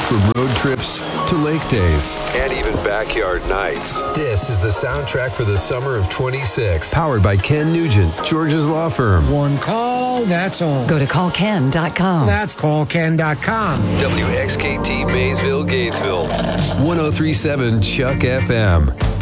From road trips to lake days and even backyard nights. This is the soundtrack for the summer of 26. Powered by Ken Nugent, George's Law Firm. One call, that's all. Go to callken.com. That's callken.com. WXKT Maysville, Gainesville. 1037 Chuck FM.